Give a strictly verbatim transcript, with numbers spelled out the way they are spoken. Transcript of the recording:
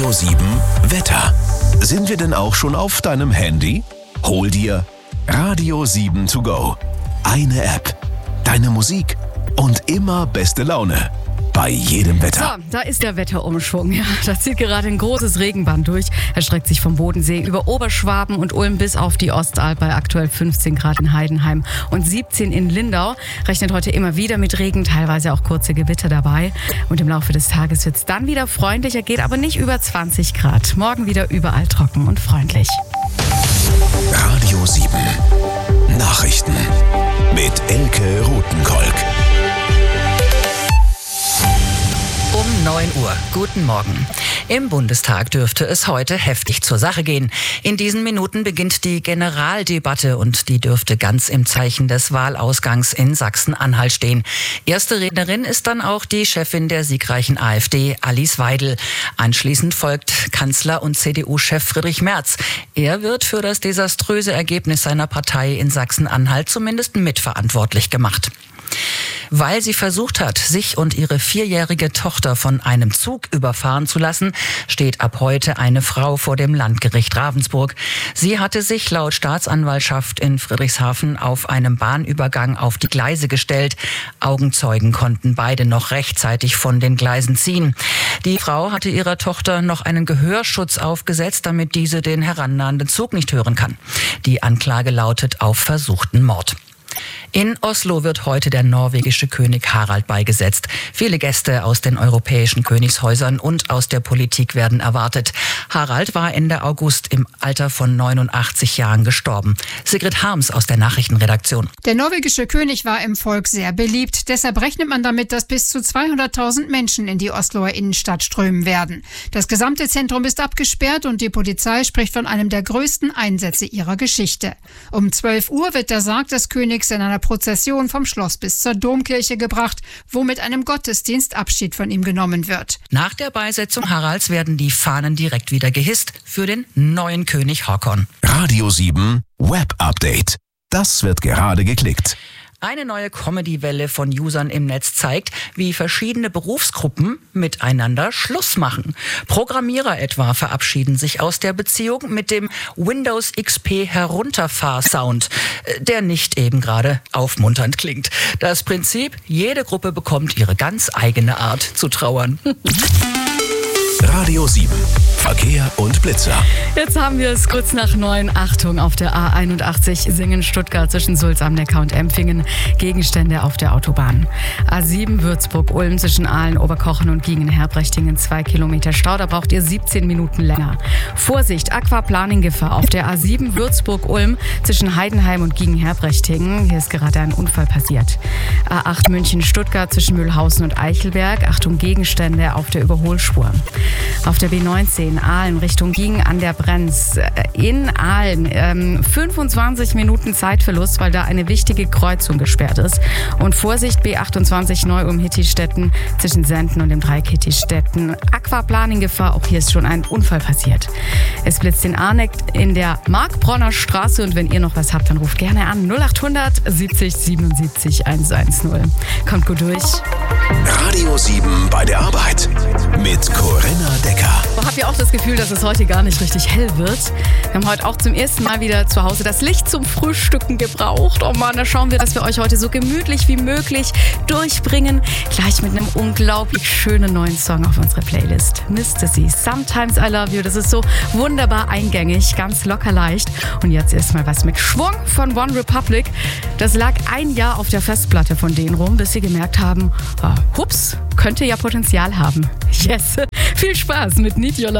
Radio sieben Wetter. Sind wir denn auch schon auf deinem Handy? Hol dir Radio sieben to go. Eine App, deine Musik und immer beste Laune. Bei jedem Wetter. So, da ist der Wetterumschwung. Ja, da zieht gerade ein großes Regenband durch. Er streckt sich vom Bodensee über Oberschwaben und Ulm bis auf die Ostalb bei aktuell fünfzehn Grad in Heidenheim und siebzehn in Lindau. Rechnet heute immer wieder mit Regen, teilweise auch kurze Gewitter dabei. Und im Laufe des Tages wird es dann wieder freundlicher, geht aber nicht über zwanzig Grad. Morgen wieder überall trocken und freundlich. Radio sieben Nachrichten mit Elke Rothenkolk. Um neun Uhr. Guten Morgen. Im Bundestag dürfte es heute heftig zur Sache gehen. In diesen Minuten beginnt die Generaldebatte und die dürfte ganz im Zeichen des Wahlausgangs in Sachsen-Anhalt stehen. Erste Rednerin ist dann auch die Chefin der siegreichen AfD, Alice Weidel. Anschließend folgt Kanzler und C D U-Chef Friedrich Merz. Er wird für das desaströse Ergebnis seiner Partei in Sachsen-Anhalt zumindest mitverantwortlich gemacht. Weil sie versucht hat, sich und ihre vierjährige Tochter von einem Zug überfahren zu lassen, steht ab heute eine Frau vor dem Landgericht Ravensburg. Sie hatte sich laut Staatsanwaltschaft in Friedrichshafen auf einem Bahnübergang auf die Gleise gestellt. Augenzeugen konnten beide noch rechtzeitig von den Gleisen ziehen. Die Frau hatte ihrer Tochter noch einen Gehörschutz aufgesetzt, damit diese den herannahenden Zug nicht hören kann. Die Anklage lautet auf versuchten Mord. In Oslo wird heute der norwegische König Harald beigesetzt. Viele Gäste aus den europäischen Königshäusern und aus der Politik werden erwartet. Harald war Ende August im Alter von neunundachtzig Jahren gestorben. Sigrid Harms aus der Nachrichtenredaktion. Der norwegische König war im Volk sehr beliebt. Deshalb rechnet man damit, dass bis zu zweihunderttausend Menschen in die Osloer Innenstadt strömen werden. Das gesamte Zentrum ist abgesperrt und die Polizei spricht von einem der größten Einsätze ihrer Geschichte. Um zwölf Uhr wird der Sarg des Königs in einer Prozession vom Schloss bis zur Domkirche gebracht, wo mit einem Gottesdienst Abschied von ihm genommen wird. Nach der Beisetzung Haralds werden die Fahnen direkt wieder gehisst für den neuen König Håkon. Radio sieben Web Update. Das wird gerade geklickt. Eine neue Comedy-Welle von Usern im Netz zeigt, wie verschiedene Berufsgruppen miteinander Schluss machen. Programmierer etwa verabschieden sich aus der Beziehung mit dem Windows X P Herunterfahr-Sound, der nicht eben gerade aufmunternd klingt. Das Prinzip, jede Gruppe bekommt ihre ganz eigene Art zu trauern. Radio sieben Verkehr und Blitzer. Jetzt haben wir es kurz nach neun. Achtung, auf der A einundachtzig Singen-Stuttgart zwischen Sulz am Neckar und Empfingen. Gegenstände auf der Autobahn. A sieben Würzburg-Ulm zwischen Aalen, Oberkochen und Giengen-Herbrechtingen. Zwei Kilometer Stau, da braucht ihr siebzehn Minuten länger. Vorsicht, Aquaplaning-Gefahr auf der A sieben Würzburg-Ulm zwischen Heidenheim und Giengen-Herbrechtingen. Hier ist gerade ein Unfall passiert. A acht München-Stuttgart zwischen Mühlhausen und Eichelberg. Achtung, Gegenstände auf der Überholspur. Auf der B neunzehn Aalen Richtung Giengen an der Brenz. In Aalen ähm, fünfundzwanzig Minuten Zeitverlust, weil da eine wichtige Kreuzung gesperrt ist. Und Vorsicht, B achtundzwanzig Neu-Ulm-Hittistetten zwischen Senden und dem Dreieck Hittistetten. Aquaplaning-Gefahr, auch hier ist schon ein Unfall passiert. Es blitzt in Arneck in der Markbronner Straße und wenn ihr noch was habt, dann ruft gerne an null achthundert siebzig siebenundsiebzig hundertzehn. Kommt gut durch. Radio sieben bei der Arbeit mit Corinna Decker. Habt ihr auch das Gefühl, dass es heute gar nicht richtig hell wird? Wir haben heute auch zum ersten Mal wieder zu Hause das Licht zum Frühstücken gebraucht. Oh Mann, da schauen wir, dass wir euch heute so gemütlich wie möglich durchbringen. Gleich mit einem unglaublich schönen neuen Song auf unsere Playlist. Mister C, Sometimes I Love You. Das ist so wunderbar eingängig, ganz locker leicht. Und jetzt erstmal was mit Schwung von One Republic. Das lag ein Jahr auf der Festplatte von denen rum, bis sie gemerkt haben, oh, hups, könnte ja Potenzial haben. Yes. Viel Spaß mit Need Your Love.